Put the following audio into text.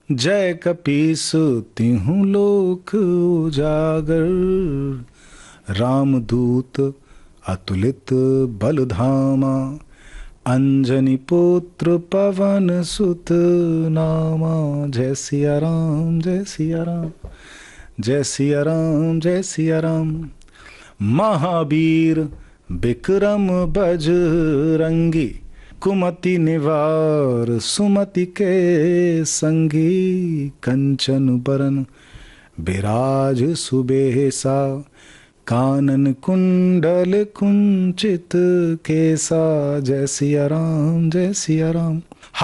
जय कपीस तिहु लोक उजागर, रामदूत अतुलित बल धामा, अंजनी पुत्र पवन सुत नामा। जय सिया राम, जय सिया राम, जय सिया राम, जय सिया राम। महावीर बिक्रम बजरंगी, कुमति निवार सुमति के संगी। कंचन बरन बिराज सुबेसा, कानन कुंडल कुंचित केसा। जय सिया राम, जय सिया राम।